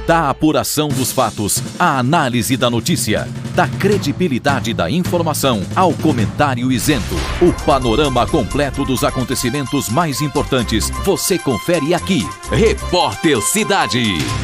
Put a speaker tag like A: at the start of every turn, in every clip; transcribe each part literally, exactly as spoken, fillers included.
A: Da apuração dos fatos, à análise da notícia, da credibilidade da informação ao comentário isento. O panorama completo dos acontecimentos mais importantes você confere aqui. Repórter Cidade.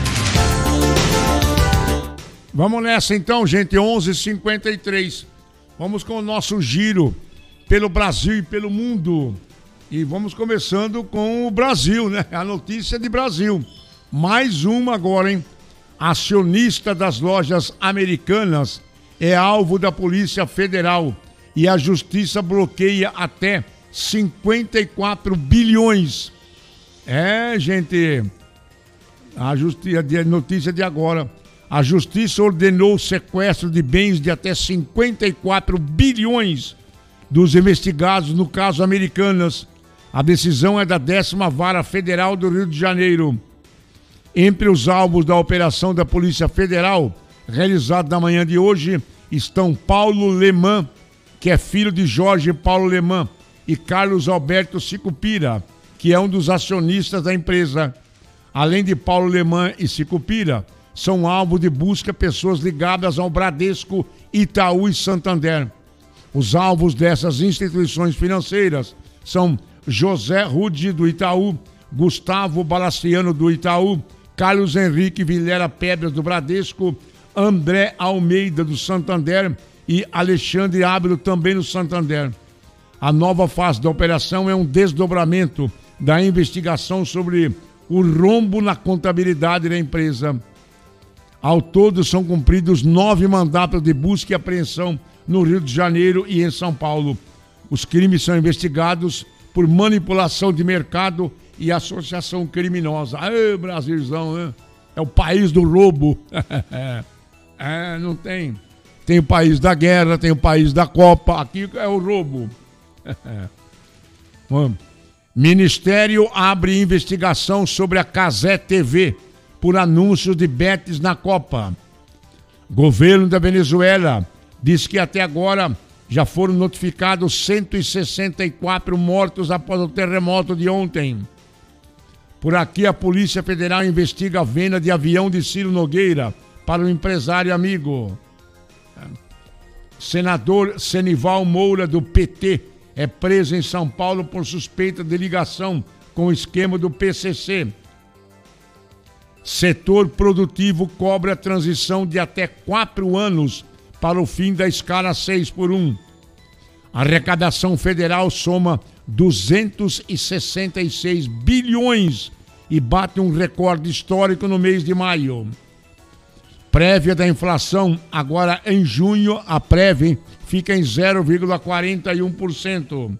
B: Vamos nessa então, gente, onze e cinquenta e três. Vamos com o nosso giro pelo Brasil e pelo mundo. E vamos começando com o Brasil, né? A notícia de Brasil. Mais uma agora, hein? Acionista das lojas Americanas é alvo da Polícia Federal e a Justiça bloqueia até cinquenta e quatro bilhões. É, gente, a justiça, a notícia de agora. A Justiça ordenou o sequestro de bens de até cinquenta e quatro bilhões dos investigados no caso Americanas. A decisão é da décima Vara Federal do Rio de Janeiro. Entre os alvos da operação da Polícia Federal, realizada na manhã de hoje, estão Paulo Leman, que é filho de Jorge Paulo Leman, e Carlos Alberto Sicupira, que é um dos acionistas da empresa. Além de Paulo Leman e Sicupira, são alvo de busca pessoas ligadas ao Bradesco, Itaú e Santander. Os alvos dessas instituições financeiras são José Rude, do Itaú, Gustavo Balaciano, do Itaú, Carlos Henrique Villela Pedras, do Bradesco, André Almeida, do Santander e Alexandre Ábilo, também do Santander. A nova fase da operação é um desdobramento da investigação sobre o rombo na contabilidade da empresa. Ao todo, são cumpridos nove mandatos de busca e apreensão no Rio de Janeiro e em São Paulo. Os crimes são investigados por manipulação de mercado e associação criminosa. Ai, Brasilzão, né? É o país do roubo. É, não tem. Tem o país da guerra, tem o país da Copa. Aqui é o roubo. Ministério abre investigação sobre a Cazé T V por anúncios de bets na Copa. Governo da Venezuela diz que até agora já foram notificados cento e sessenta e quatro mortos após o terremoto de ontem. Por aqui, a Polícia Federal investiga a venda de avião de Ciro Nogueira para o empresário amigo. Senador Senival Moura, do P T, é preso em São Paulo por suspeita de ligação com o esquema do P C C. Setor produtivo cobra transição de até quatro anos para o fim da escala seis por um. A arrecadação federal soma duzentos e sessenta e seis bilhões e bate um recorde histórico no mês de maio. Prévia da inflação, agora em junho, a prévia fica em zero vírgula quarenta e um por cento.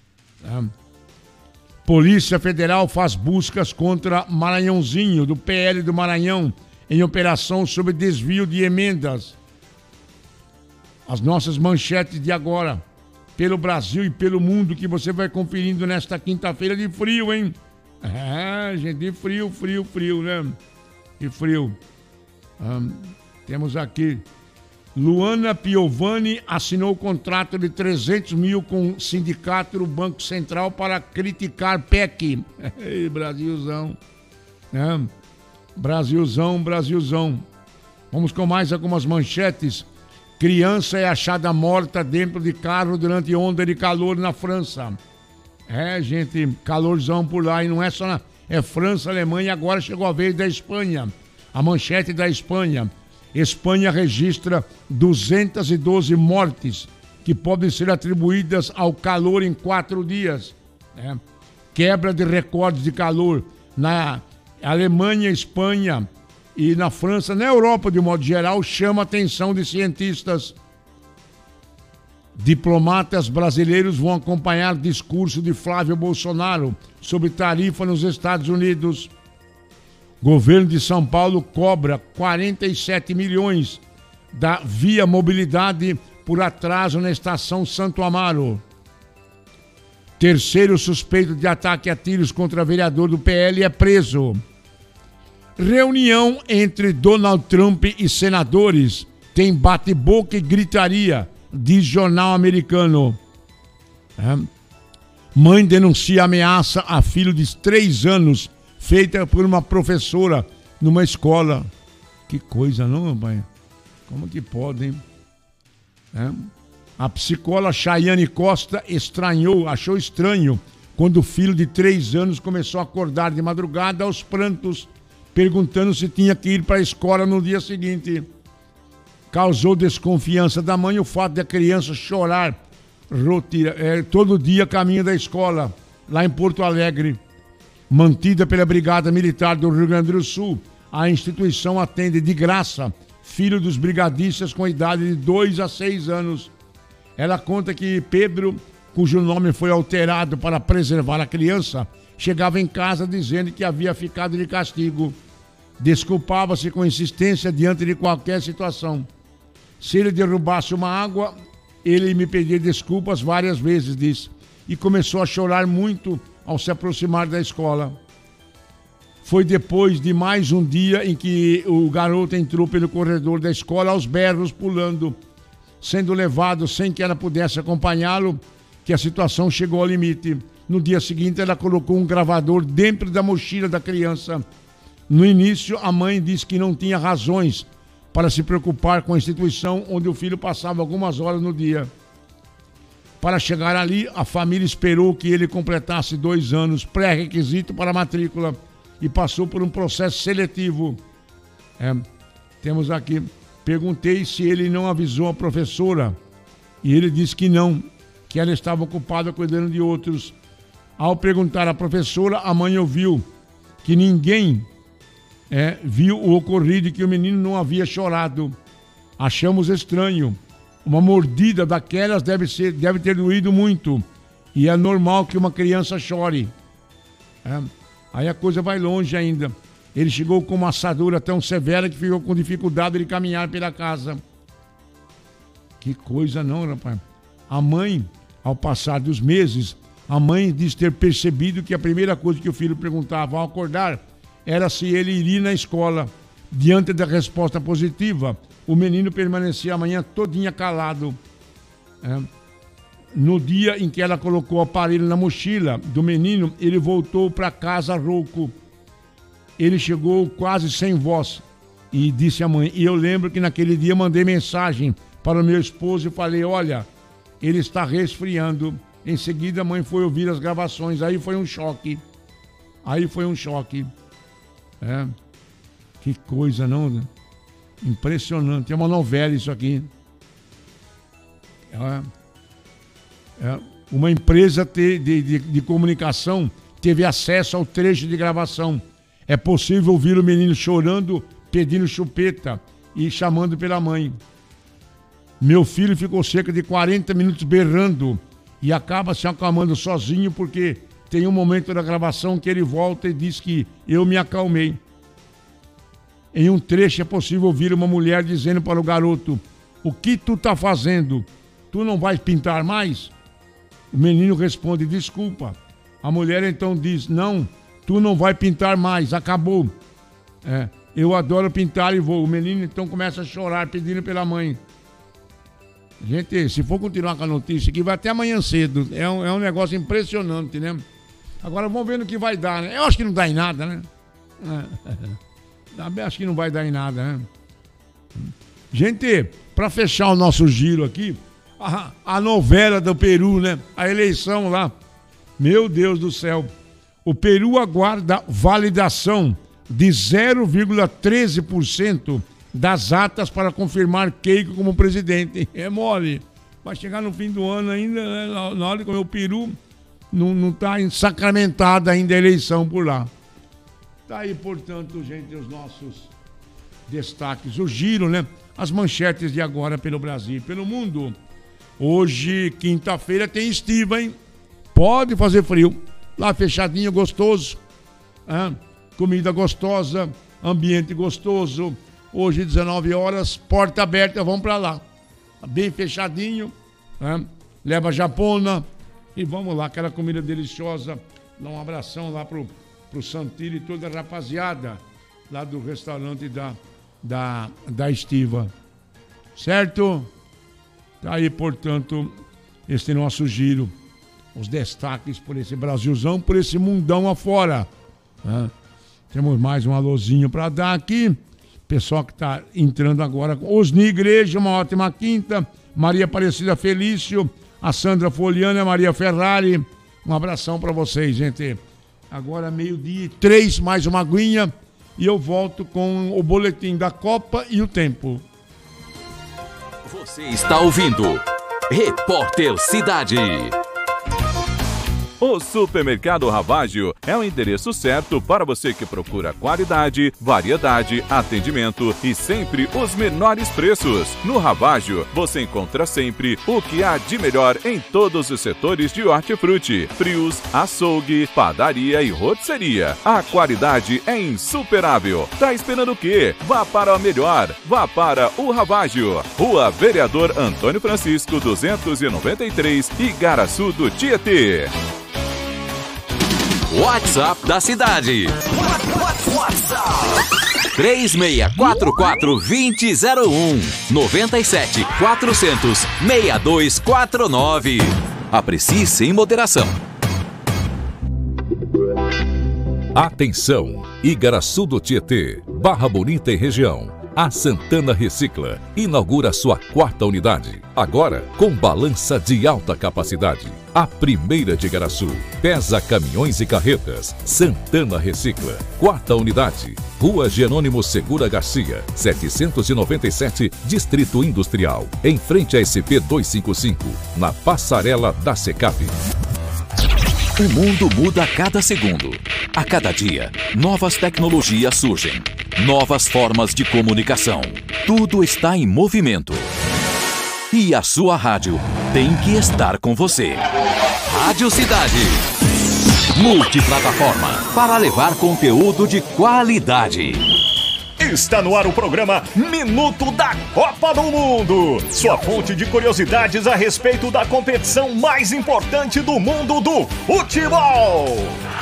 B: Polícia Federal faz buscas contra Maranhãozinho, do P L do Maranhão, em operação sobre desvio de emendas. As nossas manchetes de agora, pelo Brasil e pelo mundo, que você vai conferindo nesta quinta-feira de frio, hein? É, gente, de frio, frio, frio, né? De frio. Hum, temos aqui, Luana Piovani assinou contrato de trezentos mil com o sindicato do Banco Central para criticar P E C. Ei, Brasilzão. É, Brasilzão, Brasilzão. Vamos com mais algumas manchetes. Criança é achada morta dentro de carro durante onda de calor na França. É, gente, calorzão por lá. E não é só na... É França, Alemanha, agora chegou a vez da Espanha. A manchete da Espanha. Espanha registra duzentas e doze mortes que podem ser atribuídas ao calor em quatro dias. Né? Quebra de recordes de calor na Alemanha, Espanha e na França, na Europa de modo geral, chama a atenção de cientistas. Diplomatas brasileiros vão acompanhar discurso de Flávio Bolsonaro sobre tarifa nos Estados Unidos. Governo de São Paulo cobra quarenta e sete milhões da Via Mobilidade por atraso na estação Santo Amaro. Terceiro suspeito de ataque a tiros contra vereador do P L é preso. Reunião entre Donald Trump e senadores tem bate-boca e gritaria, diz jornal americano. É. Mãe denuncia ameaça a filho de três anos feita por uma professora numa escola. Que coisa, não, rapaz? Como que pode, hein? É. A psicóloga Chayane Costa estranhou, achou estranho quando o filho de três anos começou a acordar de madrugada aos prantos, perguntando se tinha que ir para a escola no dia seguinte. Causou desconfiança da mãe o fato de a criança chorar rotira, é, todo dia a caminho da escola, lá em Porto Alegre. Mantida pela Brigada Militar do Rio Grande do Sul, a instituição atende de graça filho dos brigadistas com idade de dois a seis anos. Ela conta que Pedro, cujo nome foi alterado para preservar a criança, chegava em casa dizendo que havia ficado de castigo. Desculpava-se com insistência diante de qualquer situação. Se ele derrubasse uma água, ele me pedia desculpas várias vezes, disse, e começou a chorar muito ao se aproximar da escola. Foi depois de mais um dia em que o garoto entrou pelo corredor da escola aos berros, pulando, sendo levado sem que ela pudesse acompanhá-lo, que a situação chegou ao limite. No dia seguinte, ela colocou um gravador dentro da mochila da criança. No início, a mãe disse que não tinha razões para se preocupar com a instituição onde o filho passava algumas horas no dia. Para chegar ali, a família esperou que ele completasse dois anos, pré-requisito para a matrícula, e passou por um processo seletivo. É, temos aqui, perguntei se ele não avisou a professora, e ele disse que não, que ela estava ocupada cuidando de outros. Ao perguntar à professora, a mãe ouviu que ninguém é, viu o ocorrido e que o menino não havia chorado. Achamos estranho. Uma mordida daquelas deve, ser, deve ter doído muito, e é normal que uma criança chore. É. Aí a coisa vai longe ainda. Ele chegou com uma assadura tão severa que ficou com dificuldade de caminhar pela casa. Que coisa não, rapaz. A mãe, ao passar dos meses, a mãe diz ter percebido que a primeira coisa que o filho perguntava ao acordar era se ele iria na escola. Diante da resposta positiva, o menino permanecia a manhã todinha calado. É. No dia em que ela colocou o aparelho na mochila do menino, ele voltou para casa rouco. Ele chegou quase sem voz e disse à mãe, e eu lembro que naquele dia mandei mensagem para o meu esposo e falei, olha, ele está resfriando. Em seguida a mãe foi ouvir as gravações, aí foi um choque. Aí foi um choque. É. Que coisa, não? Impressionante. É uma novela isso aqui. É. É, uma empresa de, de, de, de comunicação teve acesso ao trecho de gravação. É possível ouvir o menino chorando, pedindo chupeta e chamando pela mãe. Meu filho ficou cerca de quarenta minutos berrando e acaba se acalmando sozinho porque tem um momento da gravação que ele volta e diz que eu me acalmei. Em um trecho é possível ouvir uma mulher dizendo para o garoto, o que tu tá fazendo? Tu não vais pintar mais? O menino responde, desculpa. A mulher então diz, não, tu não vai pintar mais, acabou. É, eu adoro pintar e vou. O menino então começa a chorar, pedindo pela mãe. Gente, se for continuar com a notícia aqui, vai até amanhã cedo. É um, é um negócio impressionante, né? Agora vamos ver no que vai dar, né? Eu acho que não dá em nada, né? É. Acho que não vai dar em nada, né? Gente, para fechar o nosso giro aqui, A, a novela do Peru, né? A eleição lá. Meu Deus do céu. O Peru aguarda validação de zero vírgula treze por cento das atas para confirmar Keiko como presidente. É mole. Vai chegar no fim do ano ainda, né? Na hora que o Peru não está sacramentada ainda a eleição por lá. Tá aí, portanto, gente, os nossos destaques. O giro, né? As manchetes de agora pelo Brasil e pelo mundo. Hoje, quinta-feira, tem estiva, hein? Pode fazer frio. Lá fechadinho, gostoso. Hein? Comida gostosa, ambiente gostoso. Hoje, dezenove horas, porta aberta, vamos pra lá. Bem fechadinho. Hein? Leva a japona e vamos lá, aquela comida deliciosa. Dá um abração lá pro, pro Santilli e toda a rapaziada lá do restaurante da, da, da estiva. Certo? Tá aí, portanto, esse nosso giro, os destaques por esse Brasilzão, por esse mundão afora. Né? Temos mais um alôzinho para dar aqui. pessoal que está entrando agora. Osni Igreja, uma ótima quinta. Maria Aparecida Felício, a Sandra Foliana, a Maria Ferrari. Um abração para vocês, gente. Agora meio-dia e três, mais uma aguinha. E eu volto com o boletim da Copa e o tempo.
A: Você está ouvindo Repórter Cidade.
C: O Supermercado Ravaggio é o endereço certo para você que procura qualidade, variedade, atendimento e sempre os menores preços. No Ravaggio, você encontra sempre o que há de melhor em todos os setores de hortifruti, frios, açougue, padaria e rotisseria. A qualidade é insuperável. Tá esperando o quê? Vá para o melhor. Vá para o Ravaggio. Rua Vereador Antônio Francisco, duzentos e noventa e três, Igaraçu do Tietê.
A: WhatsApp da cidade. três seis quatro quatro, dois zero zero um, nove sete quatrocentos, seis dois quatro nove. Aprecie sem moderação.
D: Atenção! Igaraçu do Tietê, Barra Bonita e região. A Santana Recicla inaugura sua quarta unidade, agora com balança de alta capacidade. A primeira de Igaraçu, pesa caminhões e carretas. Santana Recicla, quarta unidade, Rua Jerônimo Segura Garcia, setecentos e noventa e sete, Distrito Industrial, em frente a S P duzentos e cinquenta e cinco, na passarela da Secap.
A: O mundo muda a cada segundo. A cada dia, novas tecnologias surgem. Novas formas de comunicação. Tudo está em movimento. E a sua rádio tem que estar com você. Rádio Cidade. Multiplataforma para levar conteúdo de qualidade.
E: Está no ar o programa Minuto da Copa do Mundo. Sua fonte de curiosidades a respeito da competição mais importante do mundo do futebol.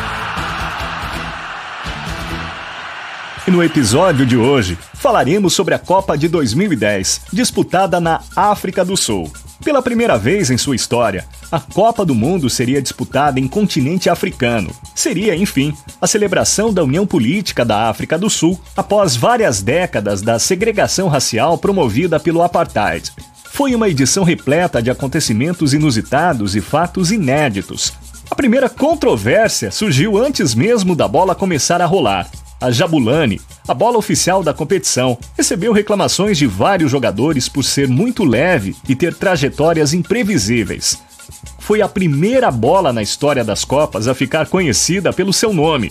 E: E no episódio de hoje, falaremos sobre a Copa de dois mil e dez, disputada na África do Sul. Pela primeira vez em sua história, a Copa do Mundo seria disputada em continente africano. Seria, enfim, a celebração da união política da África do Sul após várias décadas da segregação racial promovida pelo apartheid. Foi uma edição repleta de acontecimentos inusitados e fatos inéditos. A primeira controvérsia surgiu antes mesmo da bola começar a rolar. A Jabulani, a bola oficial da competição, recebeu reclamações de vários jogadores por ser muito leve e ter trajetórias imprevisíveis. Foi a primeira bola na história das Copas a ficar conhecida pelo seu nome.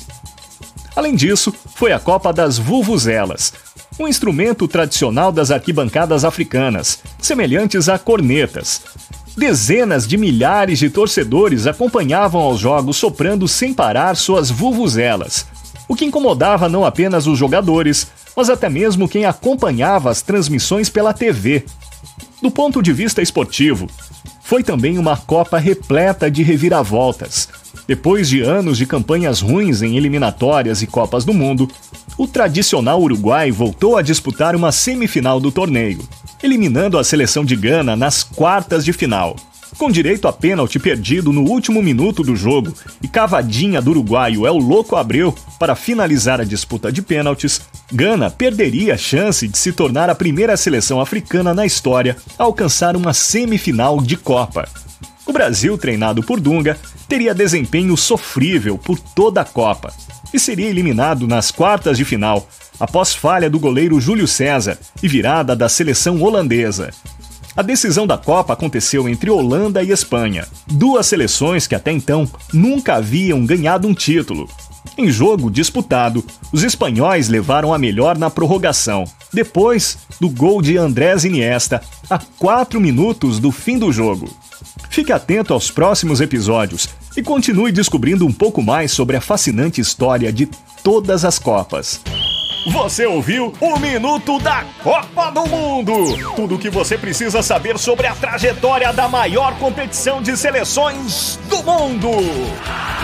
E: Além disso, foi a Copa das Vuvuzelas, um instrumento tradicional das arquibancadas africanas, semelhantes a cornetas. Dezenas de milhares de torcedores acompanhavam aos jogos soprando sem parar suas vuvuzelas, o que incomodava não apenas os jogadores, mas até mesmo quem acompanhava as transmissões pela T V. Do ponto de vista esportivo, foi também uma Copa repleta de reviravoltas. Depois de anos de campanhas ruins em eliminatórias e Copas do Mundo, o tradicional Uruguai voltou a disputar uma semifinal do torneio, eliminando a seleção de Gana nas quartas de final. Com direito a pênalti perdido no último minuto do jogo e cavadinha do uruguaio El Louco Abreu para finalizar a disputa de pênaltis, Gana perderia a chance de se tornar a primeira seleção africana na história a alcançar uma semifinal de Copa. O Brasil, treinado por Dunga, teria desempenho sofrível por toda a Copa e seria eliminado nas quartas de final, após falha do goleiro Júlio César e virada da seleção holandesa. A decisão da Copa aconteceu entre Holanda e Espanha, duas seleções que até então nunca haviam ganhado um título. Em jogo disputado, os espanhóis levaram a melhor na prorrogação, depois do gol de Andrés Iniesta, a quatro minutos do fim do jogo. Fique atento aos próximos episódios e continue descobrindo um pouco mais sobre a fascinante história de todas as Copas. Você ouviu o Minuto da Copa do Mundo. Tudo o que você precisa saber sobre a trajetória da maior competição de seleções do mundo.